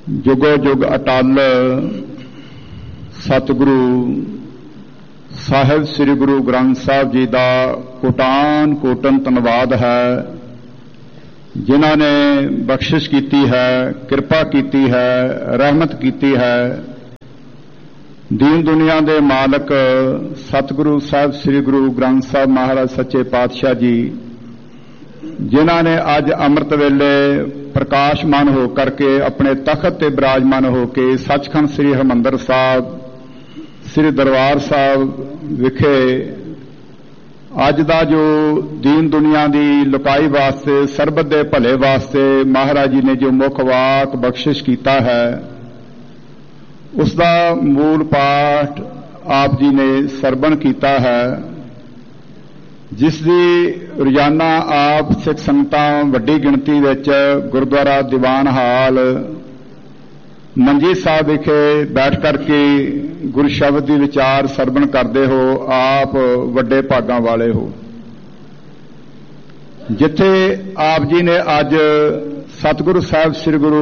जुगो जुग अटल सतगुरु साहिब श्री गुरु ग्रंथ साहिब जी का कोटान कोटन धन्यवाद है, जिन्हों ने बख्शिश की है, कृपा की है, रहमत की है। दीन दुनिया के मालक सतगुरु साहिब श्री गुरु ग्रंथ साहिब महाराज सच्चे पातशाह जी, जिन्हों ने अज अमृत वेले प्रकाशमान हो करके अपने तखत ते विराजमान होके सचखंड श्री हरमंदर साहब श्री दरबार साहब विखे अज दा जो दीन दुनिया की लुकाई वास्ते सरबत दे भले वास्ते महाराज जी ने जो मुख वाक बख्शिश किया है, उसका मूल पाठ आप जी ने सरवण किया है, जिसकी रोजाना आप सिख संगतां वड्डी गिणती विच गुरुद्वारा दीवान हाल मंजी साहब विखे बैठ करके गुरु शब्द की विचार सरवण करते हो। आप वड्डे भागां वाले हो। जिथे आप जी ने अज सतगुरु साहिब श्री गुरु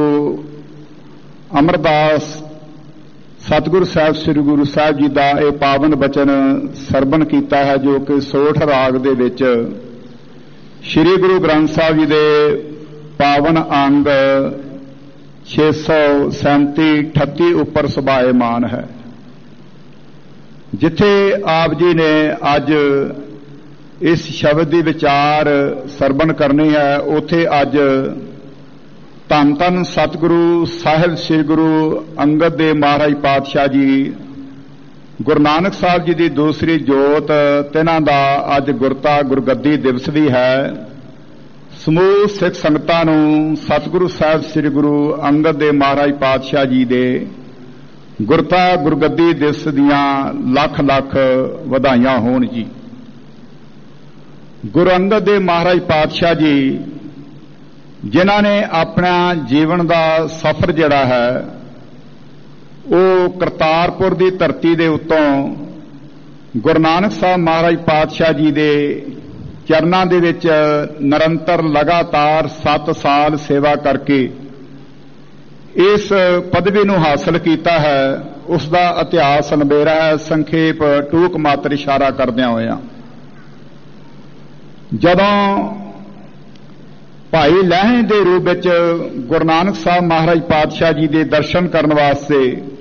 अमरदास सतगुरु साहिब श्री गुरु साहिब जी का यह पावन बचन सरवण किया है, जो कि सोठ राग दे विच श्री गुरु ग्रंथ साहिब जी के पावन अंग 637-38 उपर सुभाएमान है। जिथे आप जी ने अज इस शब्द की विचार सरवण करनी है, उथे अज धन धन सतगुरु साहिब श्री गुरु अंगद देव महाराज पातशाह जी गुरु नानक साहब जी की दूसरी जोत तिन्हां दा अज गुरता गुरगद्दी दिवस भी है। समूह सिख संगतां नूं सतगुरु साहिब श्री गुरु अंगद देव महाराज पातशाह जी दे गुरता गुरगद्दी दिवस दियां लख लख वधाइयां होण जी। गुरु अंगद देव महाराज पातशाह जी जिन्हां ने अपना जीवन का सफर जिहड़ा है वो करतारपुर की धरती के उत्तों गुरु नानक साहब महाराज पातशाह जी के चरनां दे विच निरंतर लगातार 7 साल सेवा करके इस पदवी नूं हासिल किया है। उसका इतिहास लंबेरा है, संखेप टूक मात्र इशारा करदिआं होइआं जदों भाई लहण के रूप में गुरु नानक साहब महाराज पातशाह जी के दर्शन करने वास्ते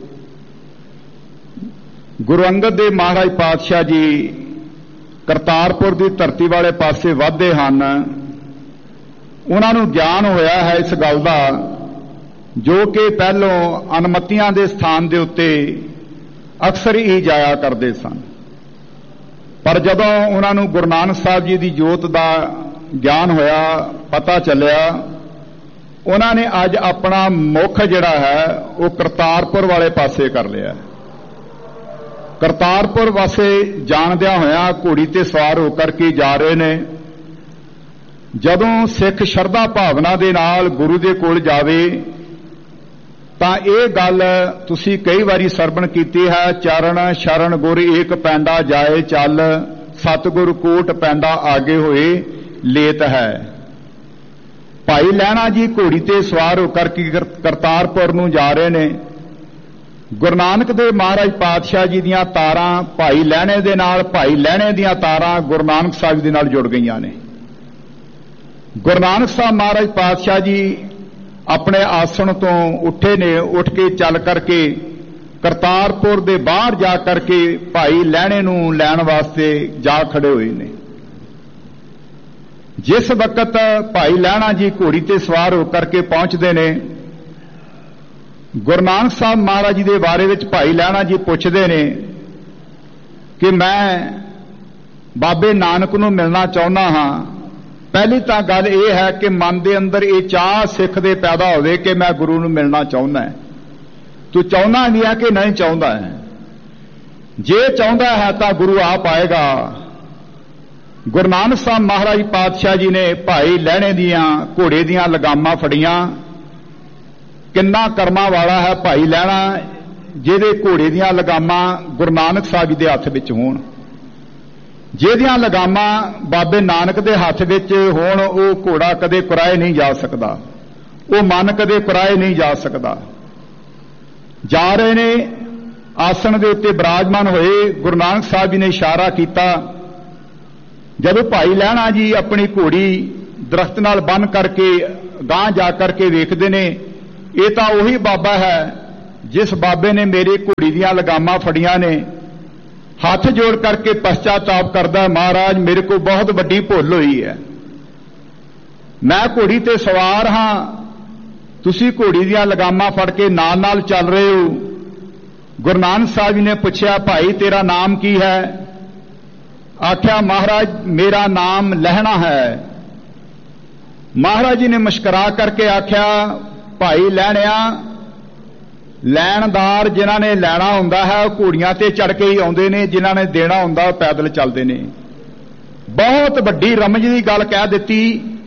गुरु अंगद देव महाराज पातशाह जी करतारपुर की धरती वाले पासे वधदे हन। उन्होंने ज्ञान होया है इस गल का, जो कि पहलों अनमतियां के स्थान के उत्ते अक्सर ही जाया करते सन, पर जदों उन्होंने गुरु नानक साहब जी की जोत का ज्ञान होया, पता चलिया, उन्होंने अज अपना मुख जिहड़ा है वो करतारपुर वाले पासे कर लिया। करतारपुर पासे जाणदिआं होया घोड़ी ते सवार होकर के जा रहे ने। जदों सिख शरधा भावना दे नाल गुरु दे कोल जावे तां इह गल तुसीं कई वारी सरवण कीती है, चरण शरण गुर एक पैंडा जाए चल, सतगुर कोट पैंडा आगे होए लेत है। भाई लहणा जी घोड़ी ते सवार होकर के करतारपुर नूं जा रहे ने। गुरु नानक देव महाराज पातशाह जी दीआं तारां भाई लहणे दे नाल, भाई लहणे दीआं तारां गुरु नानक साहब दे नाल जुड़ गईआं ने। गुरु नानक साहब महाराज पातशाह जी अपने आसन तो उठे ने, उठ के चल करके करतारपुर दे बाहर जा करके भाई लहणे नूं लैण वास्ते जा खड़े हुए ने। जिस वक्त भाई लहणा जी घोड़ी ते सवार होकर के पहुंचते ने, गुरु नानक साहब महाराज जी के बारे में भाई लहणा जी पूछते ने कि मैं बाबे नानक नूं मिलना चाहुंदा हां। पहली तां गल यह है कि मन के अंदर ये चाह सिख दे पैदा होवे कि मैं गुरु नूं मिलना चाहुंदा है। तू चाहुंदा भी है कि नहीं चाहुंदा है? जे चाहुंदा है तां गुरु आप आएगा। गुरु नानक साहब महाराज पातशाह जी ने भाई लहणे दियां घोड़े दियां लगामां फड़ियां। किन्ना कर्मां वाला है भाई लहणा जिहदे घोड़े दियां लगामां गुरु नानक साहब जी दे हत्थ विच होण। जिहदियां लगामां बाबे नानक दे हत्थ विच होण, वो घोड़ा कदे कुराए नहीं जा सकदा, वो मन कदे कुराए नहीं जा सकदा। ਜਾ ਰਹੇ ਨੇ। ਆਸਣ ਦੇ ਉੱਤੇ ਬਿਰਾਜਮਾਨ ਹੋਏ। ਗੁਰੂ ਨਾਨਕ ਸਾਹਿਬ ਜੀ ਨੇ ਇਸ਼ਾਰਾ ਕੀਤਾ। ਜਦੋਂ ਭਾਈ ਲਹਿਣਾ ਜੀ ਆਪਣੀ ਘੋੜੀ ਦਰਖਤ ਨਾਲ ਬੰਨ੍ਹ ਕਰਕੇ ਗਾਂਹ ਜਾ ਕਰਕੇ ਵੇਖਦੇ ਨੇ, ਇਹ ਤਾਂ ਉਹੀ ਬਾਬਾ ਹੈ ਜਿਸ ਬਾਬੇ ਨੇ ਮੇਰੀ ਘੋੜੀ ਦੀਆਂ ਲਗਾਮਾਂ ਫੜੀਆਂ ਨੇ। ਹੱਥ ਜੋੜ ਕਰਕੇ ਪਛਤਾਤਾਪ ਕਰਦਾ, ਮਹਾਰਾਜ ਮੇਰੇ ਕੋਲ ਬਹੁਤ ਵੱਡੀ ਭੁੱਲ ਹੋਈ ਹੈ। ਮੈਂ ਘੋੜੀ ਤੇ ਸਵਾਰ ਹਾਂ, ਤੁਸੀਂ ਘੋੜੀ ਦੀਆਂ ਲਗਾਮਾਂ ਫੜ ਕੇ ਨਾਲ ਨਾਲ ਚੱਲ ਰਹੇ ਹੋ। ਗੁਰੂ ਨਾਨਕ ਸਾਹਿਬ ਜੀ ਨੇ ਪੁੱਛਿਆ, ਭਾਈ ਤੇਰਾ ਨਾਮ ਕੀ ਹੈ? ਆਖਿਆ, ਮਹਾਰਾਜ ਮੇਰਾ ਨਾਮ ਲਹਿਣਾ ਹੈ। ਮਹਾਰਾਜ ਜੀ ਨੇ ਮੁਸਕਰਾ ਕਰਕੇ ਆਖਿਆ, ਭਾਈ ਲਹਿਣਿਆ, ਲੈਣਦਾਰ ਜਿਨ੍ਹਾਂ ਨੇ ਲੈਣਾ ਹੁੰਦਾ ਹੈ ਉਹ ਘੋੜੀਆਂ ਤੇ ਚੜ ਕੇ ਹੀ ਆਉਂਦੇ ਨੇ, ਜਿਨ੍ਹਾਂ ਨੇ ਦੇਣਾ ਹੁੰਦਾ ਉਹ ਪੈਦਲ ਚੱਲਦੇ ਨੇ। ਬਹੁਤ ਵੱਡੀ ਰਮਜ ਦੀ ਗੱਲ ਕਹਿ ਦਿੱਤੀ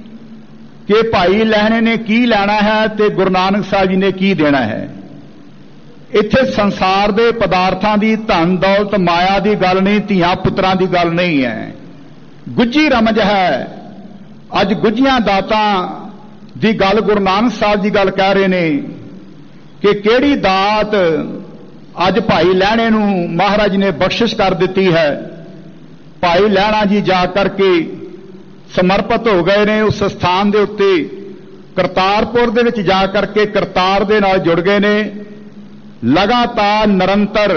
ਕਿ ਭਾਈ ਲਹਿਣੇ ਨੇ ਕੀ ਲੈਣਾ ਹੈ ਤੇ ਗੁਰੂ ਨਾਨਕ ਸਾਹਿਬ ਜੀ ਨੇ ਕੀ ਦੇਣਾ ਹੈ। ਇੱਥੇ ਸੰਸਾਰ ਦੇ ਪਦਾਰਥਾਂ ਦੀ, ਧਨ ਦੌਲਤ ਮਾਇਆ ਦੀ ਗੱਲ ਨਹੀਂ, ਧੀਆਂ ਪੁੱਤਰਾਂ ਦੀ ਗੱਲ ਨਹੀਂ ਹੈ। ਗੁੱਝੀ ਰਮਜ ਹੈ। ਅੱਜ ਗੁੱਝੀਆਂ ਦਾਤਾਂ ਦੀ ਗੱਲ ਗੁਰੂ ਨਾਨਕ ਸਾਹਿਬ ਦੀ ਗੱਲ ਕਹਿ ਰਹੇ ਨੇ ਕਿ ਕਿਹੜੀ ਦਾਤ ਅੱਜ ਭਾਈ ਲਹਿਣੇ ਨੂੰ ਮਹਾਰਾਜ ਨੇ ਬਖਸ਼ਿਸ਼ ਕਰ ਦਿੱਤੀ ਹੈ। ਭਾਈ ਲਹਿਣਾ ਜੀ ਜਾ ਕਰਕੇ ਸਮਰਪਿਤ ਹੋ ਗਏ ਨੇ ਉਸ ਸਥਾਨ ਦੇ ਉੱਤੇ। ਕਰਤਾਰਪੁਰ ਦੇ ਵਿੱਚ ਜਾ ਕਰਕੇ ਕਰਤਾਰ ਦੇ ਨਾਲ ਜੁੜ ਗਏ ਨੇ। ਲਗਾਤਾਰ ਨਿਰੰਤਰ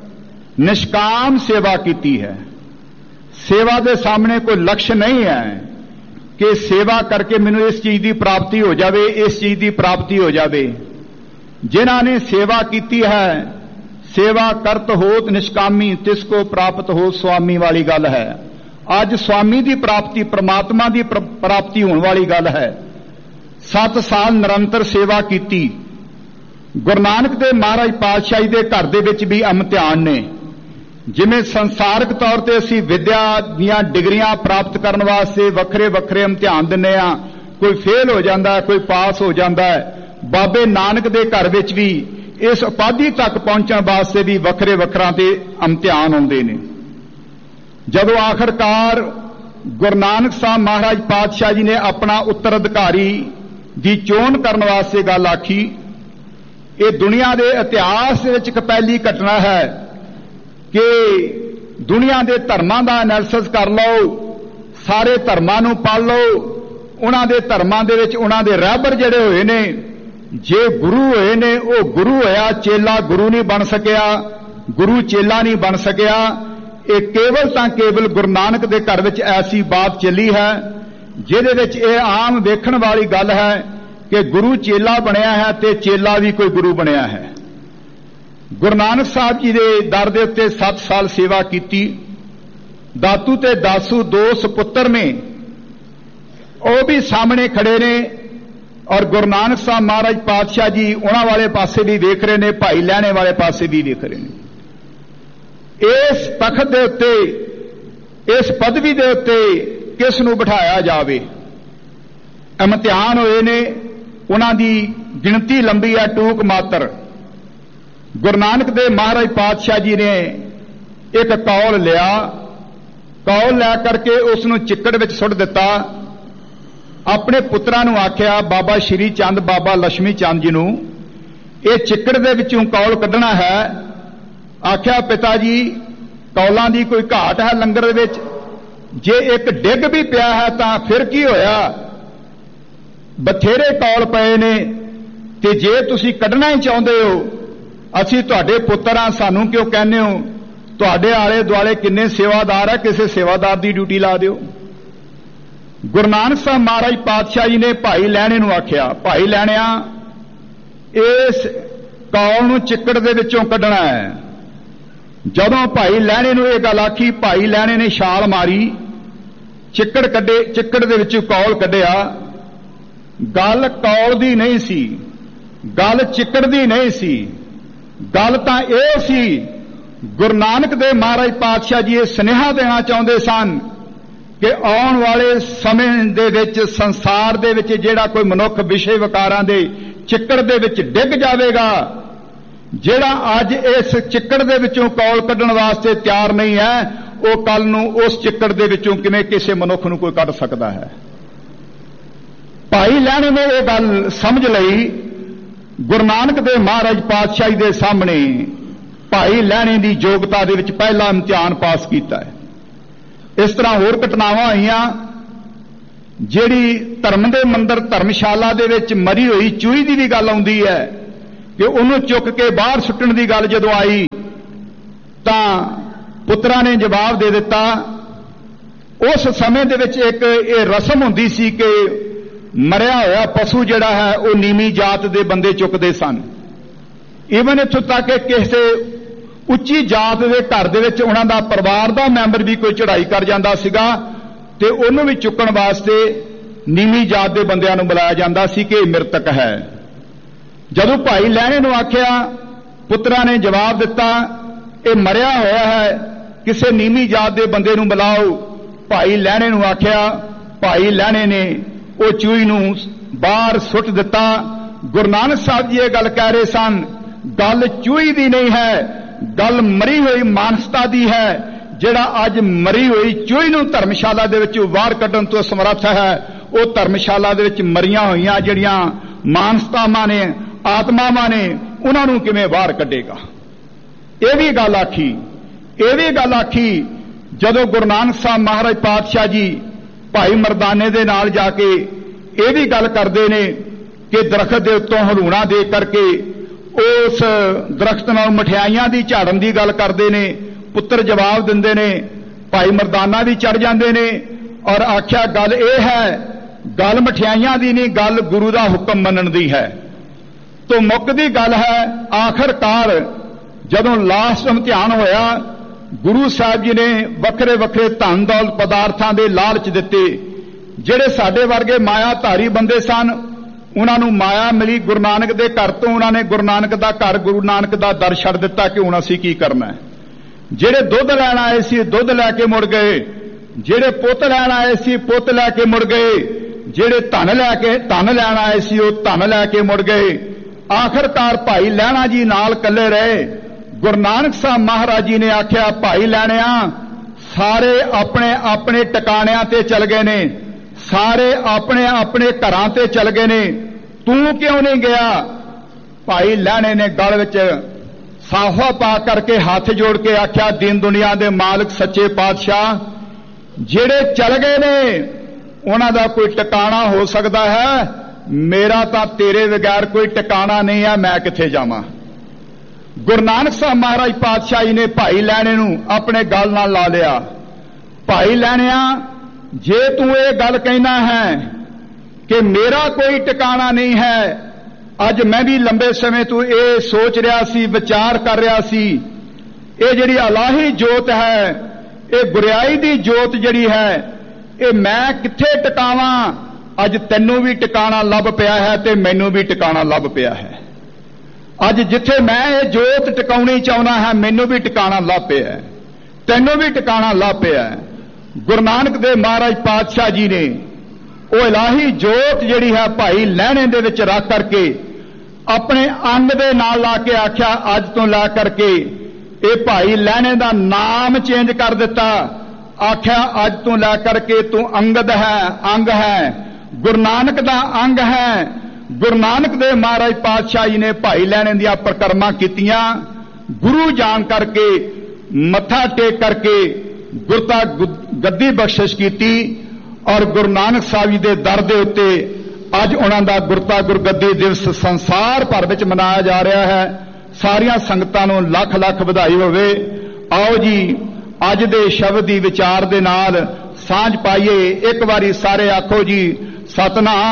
ਨਿਸ਼ਕਾਮ ਸੇਵਾ ਕੀਤੀ ਹੈ। ਸੇਵਾ ਦੇ ਸਾਹਮਣੇ ਕੋਈ ਲਕਸ਼ ਨਹੀਂ ਹੈ ਕਿ ਸੇਵਾ ਕਰਕੇ ਮੈਨੂੰ ਇਸ ਚੀਜ਼ ਦੀ ਪ੍ਰਾਪਤੀ ਹੋ ਜਾਵੇ, ਇਸ ਚੀਜ਼ ਦੀ ਪ੍ਰਾਪਤੀ ਹੋ ਜਾਵੇ। ਜਿਨ੍ਹਾਂ ਨੇ ਸੇਵਾ ਕੀਤੀ ਹੈ, ਸੇਵਾ ਕਰਤ ਹੋਤ ਨਿਸ਼ਕਾਮੀ ਤਿਸ ਕੋ ਪ੍ਰਾਪਤ ਹੋ ਸੁਆਮੀ ਵਾਲੀ ਗੱਲ ਹੈ। ਅੱਜ ਸੁਆਮੀ ਦੀ ਪ੍ਰਾਪਤੀ, ਪ੍ਰਮਾਤਮਾ ਦੀ ਪ੍ਰਾਪਤੀ ਹੋਣ ਵਾਲੀ ਗੱਲ ਹੈ। 7 ਸਾਲ ਨਿਰੰਤਰ ਸੇਵਾ ਕੀਤੀ। ਗੁਰੂ ਨਾਨਕ ਦੇ ਮਹਾਰਾਜ ਪਾਤਸ਼ਾਹੀ ਦੇ ਘਰ ਦੇ ਵਿੱਚ ਵੀ ਇਮਤਿਹਾਨ ਨੇ। ਜਿਵੇਂ ਸੰਸਾਰਿਕ ਤੌਰ ਤੇ ਅਸੀਂ ਵਿਦਿਆ ਦੀਆਂ ਡਿਗਰੀਆਂ ਪ੍ਰਾਪਤ ਕਰਨ ਵਾਸਤੇ ਵੱਖਰੇ ਵੱਖਰੇ ਇਮਤਿਹਾਨ ਦਿੰਦੇ ਆ, ਕੋਈ ਫੇਲ ਹੋ ਜਾਂਦਾ, ਕੋਈ ਪਾਸ ਹੋ ਜਾਂਦਾ ਹੈ। ਬਾਬੇ ਨਾਨਕ ਦੇ ਘਰ ਵਿੱਚ ਵੀ ਇਸ ਉਪਾਧੀ ਤੱਕ ਪਹੁੰਚਣ ਵਾਸਤੇ ਵੀ ਵੱਖਰੇ ਵੱਖਰਾਂ ਤੇ ਇਮਤਿਹਾਨ ਆਉਂਦੇ ਨੇ। ਜਦੋਂ ਆਖਰਕਾਰ ਗੁਰੂ ਨਾਨਕ ਸਾਹਿਬ ਮਹਾਰਾਜ ਪਾਤਸ਼ਾਹ ਜੀ ਨੇ ਆਪਣਾ ਉੱਤਰਾਧਿਕਾਰੀ ਦੀ ਚੋਣ ਕਰਨ ਵਾਸਤੇ ਗੱਲ ਆਖੀ, ਇਹ ਦੁਨੀਆ ਦੇ ਇਤਿਹਾਸ ਦੇ ਵਿੱਚ ਇੱਕ ਪਹਿਲੀ ਘਟਨਾ ਹੈ ਕਿ ਦੁਨੀਆ ਦੇ ਧਰਮਾਂ ਦਾ ਐਨਾਲਿਸਿਸ ਕਰ ਲਓ, ਸਾਰੇ ਧਰਮਾਂ ਨੂੰ ਪੜ੍ਹ ਲਓ। ਉਹਨਾਂ ਦੇ ਧਰਮਾਂ ਦੇ ਵਿੱਚ ਉਹਨਾਂ ਦੇ ਰਹਿਬਰ ਜਿਹੜੇ ਹੋਏ ਨੇ, ਜੇ ਗੁਰੂ ਹੋਏ ਨੇ ਉਹ ਗੁਰੂ ਹੋਇਆ, ਚੇਲਾ ਗੁਰੂ ਨਹੀਂ ਬਣ ਸਕਿਆ, ਗੁਰੂ ਚੇਲਾ ਨਹੀਂ ਬਣ ਸਕਿਆ। ਇਹ ਕੇਵਲ ਤਾਂ ਕੇਵਲ ਗੁਰੂ ਨਾਨਕ ਦੇ ਘਰ ਵਿੱਚ ਐਸੀ ਬਾਤ ਚੱਲੀ ਹੈ ਜਿਹਦੇ ਵਿੱਚ ਇਹ ਆਮ ਵੇਖਣ ਵਾਲੀ ਗੱਲ ਹੈ ਕਿ ਗੁਰੂ ਚੇਲਾ ਬਣਿਆ ਹੈ ਤੇ ਚੇਲਾ ਵੀ ਕੋਈ ਗੁਰੂ ਬਣਿਆ ਹੈ। ਗੁਰੂ ਨਾਨਕ ਸਾਹਿਬ ਜੀ ਦੇ ਦਰ ਦੇ ਉੱਤੇ 7 ਸਾਲ ਸੇਵਾ ਕੀਤੀ। ਦਾਤੂ ਤੇ ਦਾਸੂ 2 ਸੁਪੁੱਤਰ ਨੇ, ਉਹ ਵੀ ਸਾਹਮਣੇ ਖੜੇ ਨੇ ਔਰ ਗੁਰੂ ਨਾਨਕ ਸਾਹਿਬ ਮਹਾਰਾਜ ਪਾਤਸ਼ਾਹ ਜੀ ਉਹਨਾਂ ਵਾਲੇ ਪਾਸੇ ਵੀ ਵੇਖ ਰਹੇ ਨੇ, ਭਾਈ ਲਹਿਣੇ ਵਾਲੇ ਪਾਸੇ ਵੀ ਵੇਖ ਰਹੇ ਨੇ। ਇਸ ਤਖਤ ਦੇ ਉੱਤੇ, ਇਸ ਪਦਵੀ ਦੇ ਉੱਤੇ ਕਿਸ ਨੂੰ ਬਿਠਾਇਆ ਜਾਵੇ। ਇਮਤਿਹਾਨ ਹੋਏ ਨੇ, ਉਹਨਾਂ ਦੀ ਗਿਣਤੀ ਲੰਬੀ ਹੈ, ਟੂਕ ਮਾਤਰ। ਗੁਰੂ ਨਾਨਕ ਦੇ ਮਹਾਰਾਜ ਪਾਤਸ਼ਾਹ ਜੀ ਨੇ ਇੱਕ ਕੌਲ ਲਿਆ, ਕੌਲ ਲੈ ਕਰਕੇ ਉਸ ਨੂੰ ਚਿੱਕੜ ਵਿੱਚ ਸੁੱਟ ਦਿੱਤਾ। ਆਪਣੇ ਪੁੱਤਰਾਂ ਨੂੰ ਆਖਿਆ, ਬਾਬਾ ਸ਼੍ਰੀ ਚੰਦ, ਬਾਬਾ ਲక్ష్ਮੀ ਚੰਦ ਜੀ ਨੂੰ, ਇਹ ਚਿੱਕੜ ਦੇ ਵਿੱਚੋਂ ਕੌਲ ਕੱਢਣਾ ਹੈ। ਆਖਿਆ, ਪਿਤਾ ਜੀ ਕੌਲਾਂ ਦੀ ਕੋਈ ਘਾਟ ਹੈ ਲੰਗਰ ਦੇ ਵਿੱਚ? ਜੇ ਇੱਕ ਡਿੱਗ ਵੀ ਪਿਆ ਹੈ ਤਾਂ ਫਿਰ ਕੀ ਹੋਇਆ, ਬਥੇਰੇ ਕੌਲ ਪਏ ਨੇ, ਤੇ ਜੇ ਤੁਸੀਂ ਕੱਢਣਾ ਹੀ ਚਾਹੁੰਦੇ ਹੋ, ਅਸੀਂ ਤੁਹਾਡੇ ਪੁੱਤਰ ਹਾਂ, ਸਾਨੂੰ ਕਿਉਂ ਕਹਿੰਦੇ ਹੋ? ਤੁਹਾਡੇ ਆਲੇ ਦੁਆਲੇ ਕਿੰਨੇ ਸੇਵਾਦਾਰ ਹੈ, ਕਿਸੇ ਸੇਵਾਦਾਰ ਦੀ ਡਿਊਟੀ ਲਾ ਦਿਓ। ਗੁਰੂ ਨਾਨਕ ਸਾਹਿਬ ਮਹਾਰਾਜ ਪਾਤਸ਼ਾਹ ਜੀ ਨੇ ਭਾਈ ਲਹਿਣੇ ਨੂੰ ਆਖਿਆ, ਭਾਈ ਲਹਿਣਿਆ, ਇਸ ਕੌਲ ਨੂੰ ਚਿੱਕੜ ਦੇ ਵਿੱਚੋਂ ਕੱਢਣਾ ਹੈ। ਜਦੋਂ ਭਾਈ ਲਹਿਣੇ ਨੂੰ ਇਹ ਗੱਲ ਆਖੀ, ਭਾਈ ਲਹਿਣੇ ਨੇ ਛਾਲ ਮਾਰੀ, ਚਿੱਕੜ ਕੱਢੇ, ਚਿੱਕੜ ਦੇ ਵਿੱਚੋਂ ਕੌਲ ਕੱਢਿਆ। ਗੱਲ ਕੌਲ ਦੀ ਨਹੀਂ ਸੀ, ਗੱਲ ਚਿੱਕੜ ਦੀ ਨਹੀਂ ਸੀ, ਗੱਲ ਤਾਂ ਇਹ ਸੀ ਗੁਰੂ ਨਾਨਕ ਦੇ ਮਹਾਰਾਜ ਪਾਤਸ਼ਾਹ ਜੀ ਇਹ ਸੁਨੇਹਾ ਦੇਣਾ ਚਾਹੁੰਦੇ ਸਨ ਕਿ ਆਉਣ ਵਾਲੇ ਸਮੇਂ ਦੇ ਵਿੱਚ ਸੰਸਾਰ ਦੇ ਵਿੱਚ ਜਿਹੜਾ ਕੋਈ ਮਨੁੱਖ ਵਿਸ਼ੇ ਵਿਕਾਰਾਂ ਦੇ ਚਿੱਕੜ ਦੇ ਵਿੱਚ ਡਿੱਗ ਜਾਵੇਗਾ, ਜਿਹੜਾ ਅੱਜ ਇਸ ਚਿੱਕੜ ਦੇ ਵਿੱਚੋਂ ਕੌਲ ਕੱਢਣ ਵਾਸਤੇ ਤਿਆਰ ਨਹੀਂ ਹੈ, ਉਹ ਕੱਲ ਨੂੰ ਉਸ ਚਿੱਕੜ ਦੇ ਵਿੱਚੋਂ ਕਿਵੇਂ ਕਿਸੇ ਮਨੁੱਖ ਨੂੰ ਕੋਈ ਕੱਢ ਸਕਦਾ ਹੈ। ਭਾਈ ਲਹਿਣੇ ਨੇ ਇਹ ਗੱਲ ਸਮਝ ਲਈ गुरु नानक देव महाराज पातशाही दे सामने भाई लहणे की योग्यता दे विच पहला इम्तिहान पास किया है। इस तरह होर घटनावां होईयां, जिहड़ी धर्म दे मंदिर धर्मशाला दे विच मरी हुई चूही की भी गल आउंदी है कि उन्होंने चुक के बाहर सुट्टण की गल जदों आई तां पुत्रा ने जवाब दे दिता। उस समय दे विच एक ये रस्म हुंदी सी कि मरिया होया पशु जिहड़ा है वो नीवी जात दे बंदे चुकदे सन। ईवन इत्थों तक कि किसी उच्ची जात दे घर दे विच उहनां दा परिवार दा मैंबर भी कोई चढ़ाई कर जांदा सीगा ते उहनूं भी चुकण वास्ते नीवी जात दे बंदिआं नूं बुलाया जांदा सी कि मृतक है। जदों भाई लहणे नूं आखिया, पुत्रा ने जवाब दिता ये मरिया होया है, किसी नीवी जात दे बंदे नूं बुलाओ। भाई लहणे नूं आखिया, भाई लहणे ने वो चूही नूं बाहर सुट दिता। गुरु नानक साहब जी ये गल कह रहे सन, गल चूही दी नहीं है, गल मरी हुई मानसता दी है। जिहड़ा अज मरी हुई चूही नूं धर्मशाला दे विच बाहर कड्ढण तो समर्थ है, वो धर्मशाला दे विच मरियां होईयां जिहड़ियां मानसतावां ने, आत्मावां ने, उन्हां नूं किवें बाहर कड्ढेगा। ये भी गल आखी, ये भी गल आखी जदों गुरु नानक साहब महाराज पातशाह जी भाई मरदाने दे नाल जाके ये भी गल करते ने कि दरख्त दे उत्तों हलूणा दे करके उस दरख्त नाल मठियाइयां दी झाड़न की गल करते ने। पुत्र जवाब दिंदे ने, भाई मरदाना भी चढ़ जाते ने और आख्या गल यह है, गल मठियाइयां दी नहीं, गल गुरु का हुक्म मनण दी है। तो मुक्कदी गल है, आखिरकार जदों लास्ट इम्तिहान होया, गुरु साहब जी ने वखरे वखरे धन दौलत पदार्थां दे लालच दिते। जिहड़े साडे वर्गे मायाधारी बंदे सन उन्हां नूं माया मिली गुरु नानक दे घर तो, उन्होंने गुरु नानक दा घर, गुरु नानक दा दर छड्ड दिता कि हुण असीं की करना है। जिहड़े दुध लैण आए सी दुध लैके मुड़ गए, जिहड़े पुत लैण आए सी पुत लैके मुड़ गए, जिहड़े धन लैण आए सी वो धन लैके मुड़ गए। आखिरकार भाई लहणा जी नाल कल्ले रहे। गुरु नानक साहब महाराज जी ने आख्या, भाई लैणिया सारे अपने अपने टिकाणियां ते चल गए ने, सारे अपने अपने घरां ते चल गए ने, तू क्यों नहीं गया? भाई लहणे ने गल विच साफा पा करके हाथ जोड़ के आख्या, दीन दुनिया दे मालिक सच्चे पातशाह, जिहड़े चल गए ने उन्हां दा कोई टिकाणा हो सकदा है, मेरा तां तेरे बगैर कोई टिकाणा नहीं है, मैं कित्थे जावां। गुरु नानक साहब महाराज पातशाही ने भाई लहणे नूं अपने गल नाल ला लिया। भाई लहणिया जे तू ये गल कहना है कि मेरा कोई टिकाणा नहीं है, अज मैं भी लंबे समय तो ये सोच रहा सी, विचार कर रहा सी, ये जिहड़ी अलाही जोत है, ये गुरियाई दी जोत जिहड़ी है, ये मैं कित्थे टिकावां? अज तैनूं भी टिकाणा लभ पिया है ते मैनूं भी टिकाणा लभ पिया है। अज जिथे मैं ये जोत टिकाउणी चाहुंदा है, मैनूं भी टिकाणा लभ पिया है, तैनूं भी टिकाणा लभ पिया है। गुरु नानक देव महाराज पातशाह जी ने वो इलाही जोत जिहड़ी है भाई लहणे दे विच रख करके अपने अंग दे नाल ला के आख्या, अज तो ला करके ये भाई लहणे दा नाम चेंज कर दिता। आख्या अज तो ला करके तू अंगद है, अंग है, गुरु नानक दा अंग है। गुरु नानक देव महाराज पातशाह जी ने भाई लहणे दी परिक्रमा कीतियां, गुरु जान करके मत्था टेक करके गुरता गद्दी बख्शिश की और गुरु नानक साहब जी दे दर दे उत्ते अज उन्हां दा गुरता गुरगद्दी दिवस संसार भर विच मनाया जा रहा है। सारियां संगतां नूं लख लख बधाई होवे। आओ जी अज दे शब्द दी विचार दे नाल सांझ पाइए। एक बारी सारे आखो जी सतनाम।